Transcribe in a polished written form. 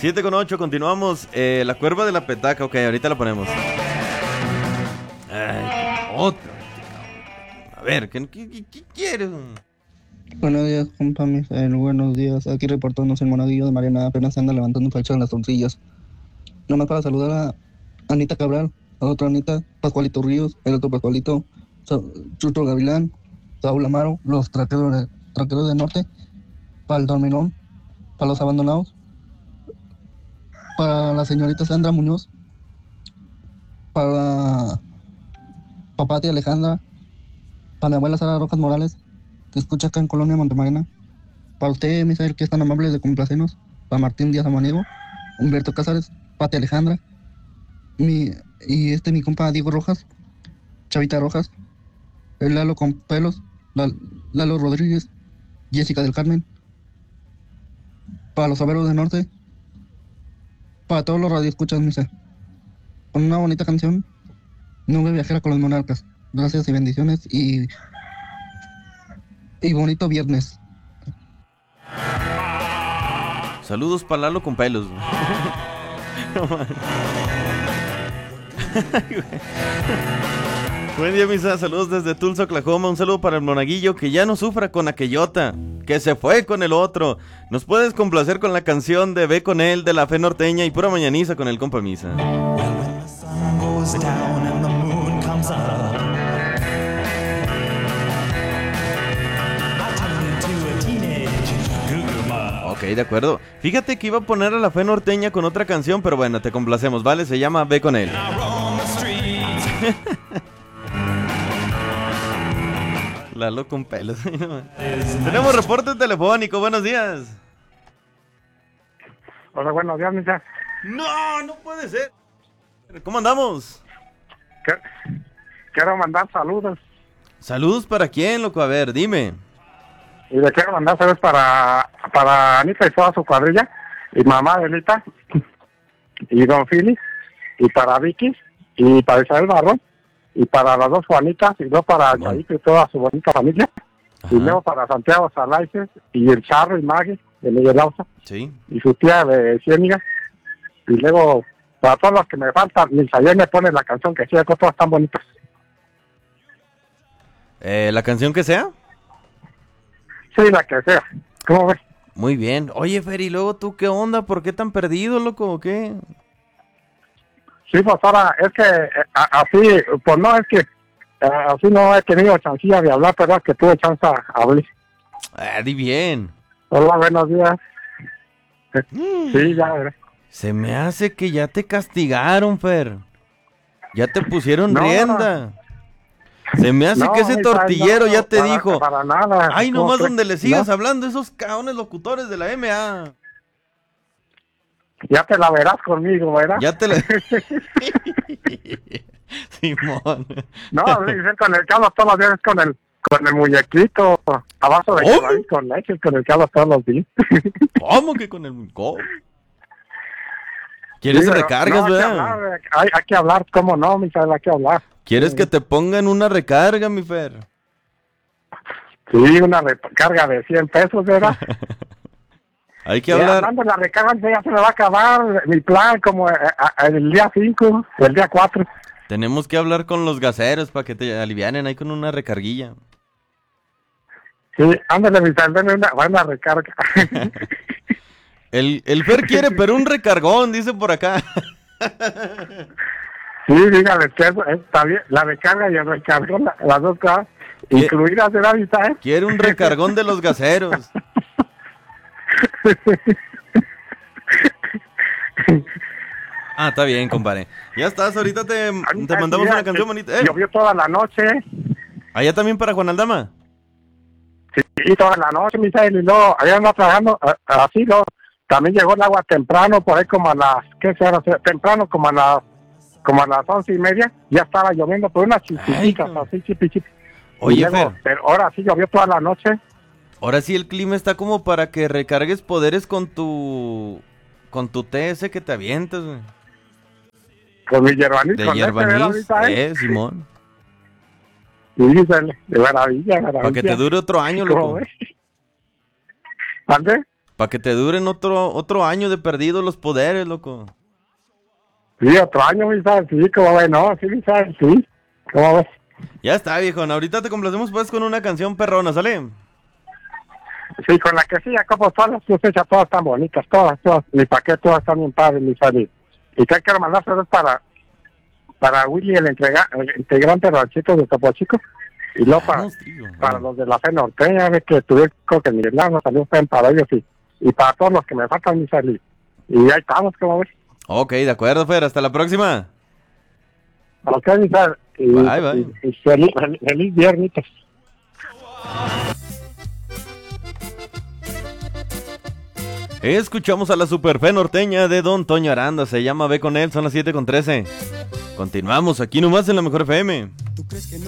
7:08, continuamos. La cuerva de la petaca, ok, ahorita la ponemos. Ay, otra. A ver, ¿qué quieres? Buenos días, compa Misael. Buenos días. Aquí reportándose el monaguillo de Mariana. Apenas se anda levantando un falso en las tortillas. Nomás para saludar a Anita Cabral, a otra Anita, Pascualito Ríos, el otro Pascualito, Chucho Gavilán, Saúl Amaro, los traqueros del norte, para el Dormilón, para los abandonados, para la señorita Sandra Muñoz, para Pati Alejandra, para mi abuela Sara Rojas Morales, que escucha acá en Colonia Montemarina, para usted, Misael, que es tan amable de complacernos, para Martín Díaz Amaniego, Humberto Cázares, Pati Alejandra, mi compa Diego Rojas, Chavita Rojas, el Lalo con pelos, Lalo Rodríguez, Jessica del Carmen, para los Averos del Norte, para todos los radioescuchas, Misael, con una bonita canción, Nube Viajera con los Monarcas. Gracias y bendiciones y bonito viernes. Saludos para Lalo con pelos. Buen día, Misa. Saludos desde Tulsa, Oklahoma. Un saludo para el monaguillo que ya no sufra con aquellota, que se fue con el otro. Nos puedes complacer con la canción de Ve con él de la Fe Norteña y pura mañaniza con el compa Misa. Ok, de acuerdo. Fíjate que iba a poner a la Fe Norteña con otra canción, pero bueno, te complacemos, ¿vale? Se llama Ve con él. Lalo con pelos. Tenemos reporte telefónico, buenos días. Hola, buenos días, Misa. No puede ser. ¿Cómo andamos? Quiero mandar saludos. ¿Saludos para quién, loco? A ver, dime. Y le quiero mandar saludos para Anita y toda su cuadrilla, y mamá de Anita, y don Fili, y para Vicky, y para Isabel Barrón, y para las dos Juanitas, y luego para Chaito y toda su bonita familia. Ajá. Y luego para Santiago Salaices, y el Charro y Maggie, de Miguel Ausa, sí, y su tía de Ciéniga, y luego para todos los que me faltan, Misael me pone la canción que sí, todas están bonitas. ¿La canción que sea? Sí, la que sea. ¿Cómo ves? Muy bien. Oye, Fer, ¿y luego tú qué onda? ¿Por qué tan perdido, loco, o qué? Sí, pues ahora, es que así, pues no, es que así no he tenido chancilla de hablar, pero es que tuve chance a hablar. Di bien. Hola, buenos días. Sí, ya veré. Se me hace que ya te castigaron, Fer. Ya te pusieron rienda. No. Se me hace que ese tortillero ya te dijo. Para nada. Ay, nomás donde le sigas hablando, esos caones locutores de la MA. Ya te la verás conmigo, ¿verdad? Ya te la... Simón. No, con el que hablo todos los días, con el muñequito, abajo de maíz con leche, con el que hablo todos los días. ¿Cómo que con el muñeco? ¿Quieres recargas, verdad? Hay que hablar, ¿cómo no, Misael? Hay que hablar. ¿Quieres que te pongan una recarga, mi Fer? Sí, una recarga de 100 pesos, ¿verdad? Hay que hablar. Hablando de la recarga, ya se me va a acabar mi plan como el día 5, el día 4. Tenemos que hablar con los gaseros para que te alivianen ahí con una recarguilla. Sí, ándale, Misael, denme una recarga. El Fer quiere, pero un recargón, dice por acá. Sí, dígale que está bien, la recarga y el recargón, las dos cosas, incluidas de la vista, ¿eh? Quiere un recargón de los gaseros. Está bien, compadre. Ya estás, ahorita te mandamos una canción bonita. Llovió toda la noche. ¿Allá también para Juan Aldama? Sí, toda la noche, Misael, y luego, allá anda trabajando, así, luego, también llegó el agua temprano, por ahí como a las, ¿qué será? Temprano, como a las 11:30, ya estaba lloviendo por unas chispitas, así, chipi. Oye, luego, Fer. Pero ahora sí llovió toda la noche. Ahora sí el clima está como para que recargues poderes con tu té ese que te avientas, güey. Con mi hierbanís. De hierbanís, Simón. Sí, de maravilla. Para que te dure otro año, loco. ¿Dónde? Para que te duren otro año de perdido los poderes, loco. Sí, otro año, Misael, sí, ¿cómo ves? No, sí, Misael, sí. ¿Cómo ves? Ya está, viejón. Ahorita te complacemos pues con una canción perrona, ¿sale? Sí, con la que sí, como todas las cosechas, todas están bonitas, todas, ni para qué, todas están bien padres, Misael. Y que quiero mandar saludos para Willy, el integrante de los chicos de Topo Chico. Y luego para los de la fe norteña, ves que tuve que Miguelano salió para ellos y para todos los que me faltan, Misael. Y ahí estamos, ¿cómo ves? Ok, de acuerdo, Fer. Hasta la próxima. Ok, Misael. Bye. Y feliz viernes. Escuchamos a la super fe norteña de Don Toño Aranda. Se llama Ve con él, son las 7:13. Continuamos aquí nomás en la Mejor FM.